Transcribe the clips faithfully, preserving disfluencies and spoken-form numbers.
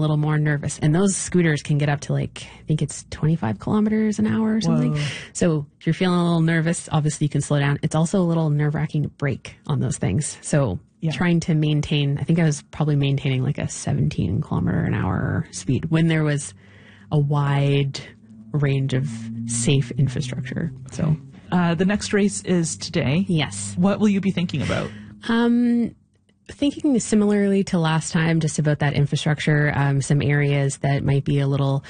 little more nervous. And those scooters can get up to like, I think it's twenty-five kilometers an hour or something. Whoa. So if you're feeling a little nervous, obviously you can slow down. It's also a little nerve wracking to brake on those things. So yeah. trying to maintain, I think I was probably maintaining like a seventeen kilometer an hour speed when there was a wide range of safe infrastructure. So uh, the next race is today. Yes. What will you be thinking about? Um, thinking similarly to last time, just about that infrastructure, um, some areas that might be a little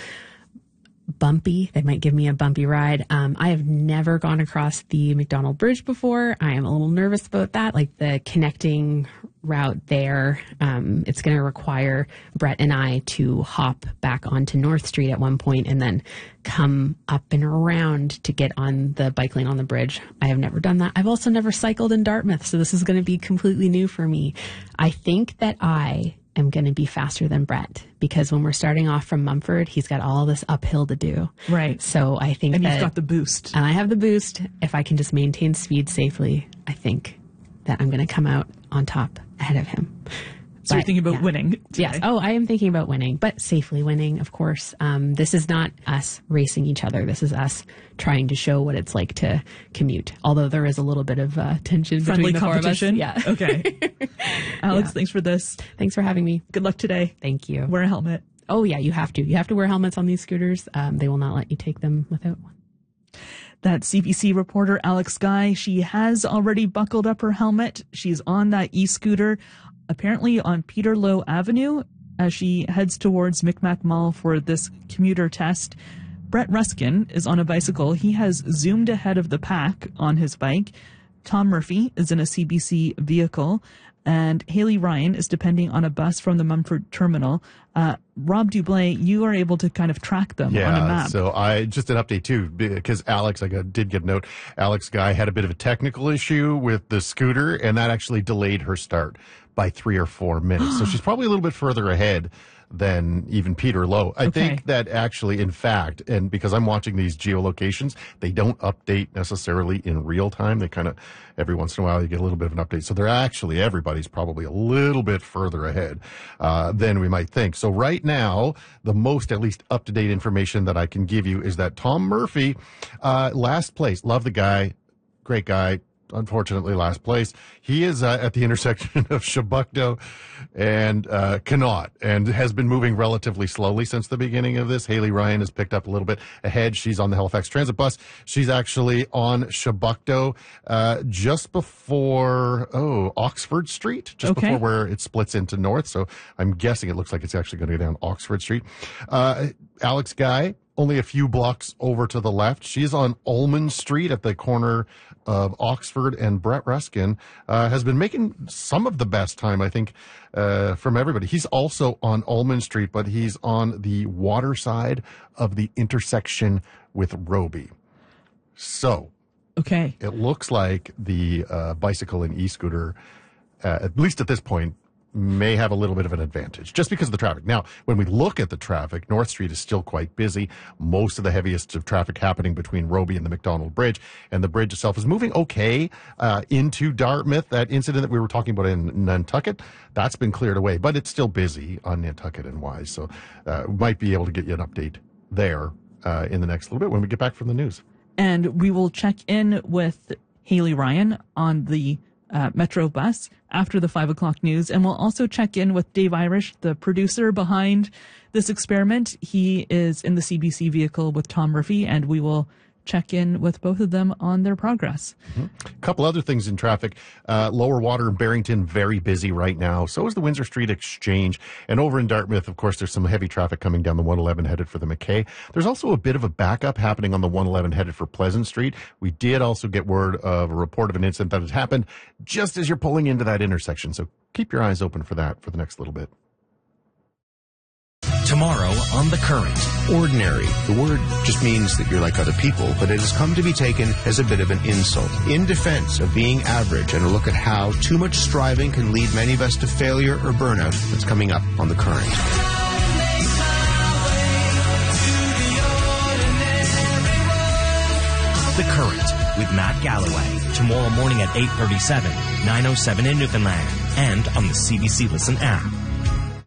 bumpy. They might give me a bumpy ride. Um, I have never gone across the Macdonald Bridge before. I am a little nervous about that, like the connecting route there. Um, it's going to require Brett and I to hop back onto North Street at one point and then come up and around to get on the bike lane on the bridge. I have never done that. I've also never cycled in Dartmouth, so this is going to be completely new for me. I think that I am going to be faster than Brett because when we're starting off from Mumford, he's got all this uphill to do. Right. So I think and that... And you've got the boost. And I have the boost. If I can just maintain speed safely, I think that I'm going to come out on top ahead of him. So but, you're thinking about yeah. winning today. Yes. Oh, I am thinking about winning, but safely winning, of course. Um, this is not us racing each other. This is us trying to show what it's like to commute. Although there is a little bit of uh, tension Friendly between the competition. four of us. Yeah. Okay. Alex, yeah. thanks for this. Thanks for having me. Good luck today. Thank you. Wear a helmet. Oh, yeah, you have to. You have to wear helmets on these scooters. Um, they will not let you take them without one. That C B C reporter, Alex Guy, she has already buckled up her helmet. She's on that e-scooter, apparently on Peterlow Avenue, as she heads towards Micmac Mall for this commuter test. Brett Ruskin is on a bicycle. He has zoomed ahead of the pack on his bike. Tom Murphy is in a C B C vehicle. And Haley Ryan is depending on a bus from the Mumford terminal. Uh, Rob Dublé, you are able to kind of track them yeah, on a map. So I just an update too, because Alex, I got, did get a note. Alex Guy had a bit of a technical issue with the scooter, and that actually delayed her start by three or four minutes. So she's probably a little bit further ahead than even Peter Lowe. I okay. think that actually, in fact, and because I'm watching these geolocations, they don't update necessarily in real time. They kind of, every once in a while, you get a little bit of an update. So they're actually, everybody's probably a little bit further ahead uh, than we might think. So right now, the most, at least, up-to-date information that I can give you is that Tom Murphy, uh, last place, love the guy, great guy, unfortunately last place. He is uh, at the intersection of Chebucto and uh, Connaught and has been moving relatively slowly since the beginning of this. Haley Ryan has picked up a little bit ahead. She's on the Halifax Transit bus. She's actually on Chebucto uh, just before, oh, Oxford Street, just okay. before where it splits into North. So I'm guessing it looks like it's actually going to go down Oxford Street. Uh, Alex Guy, only a few blocks over to the left. She's on Ulman Street at the corner of Oxford, and Brett Ruskin uh, has been making some of the best time, I think, uh, from everybody. He's also on Ulman Street, but he's on the water side of the intersection with Roby. So, okay, it looks like the uh, bicycle and e-scooter, uh, at least at this point, may have a little bit of an advantage just because of the traffic. Now, when we look at the traffic, North Street is still quite busy. Most of the heaviest of traffic happening between Roby and the Macdonald Bridge, and the bridge itself is moving okay uh, into Dartmouth. That incident that we were talking about in Nantucket, that's been cleared away, but it's still busy on Nantucket and Wise. So uh, we might be able to get you an update there uh, in the next little bit when we get back from the news. And we will check in with Haley Ryan on the Uh, Metro bus after the five o'clock news. And we'll also check in with Dave Irish, the producer behind this experiment. He is in the C B C vehicle with Tom Murphy, and we will check in with both of them on their progress. Mm-hmm. A couple other things in traffic. Uh, Lower Water in Barrington, very busy right now. So is the Windsor Street Exchange. And over in Dartmouth, of course, there's some heavy traffic coming down the one eleven headed for the McKay. There's also a bit of a backup happening on the one eleven headed for Pleasant Street. We did also get word of a report of an incident that has happened just as you're pulling into that intersection. So keep your eyes open for that for the next little bit. Tomorrow on The Current. Ordinary. The word just means that you're like other people, but it has come to be taken as a bit of an insult. In defense of being average and a look at how too much striving can lead many of us to failure or burnout, that's coming up on The Current. The Current with Matt Galloway. Tomorrow morning at eight thirty-seven, nine oh seven in Newfoundland, and on the C B C Listen app.